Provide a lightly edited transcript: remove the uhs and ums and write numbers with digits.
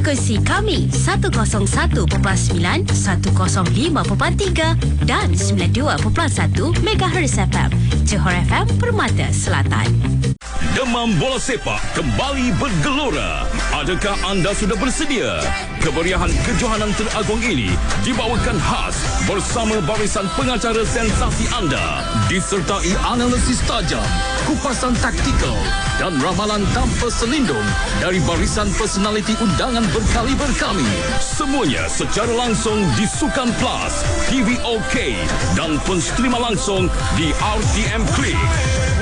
frekuensi kami 101.9, 105.3 dan 92.1 MHz FM. Johor FM, Permata Selatan. Demam bola sepak kembali bergelora. Adakah anda sudah bersedia? Kemeriahan kejohanan teragung ini dibawakan khas bersama barisan pengacara sensasi anda, disertai analisis tajam, kupasan taktikal dan ramalan tanpa selindung dari barisan personaliti undangan berkaliber kami. Semuanya secara langsung di Sukan Plus, TV OK dan penstrima langsung di RTM Klik.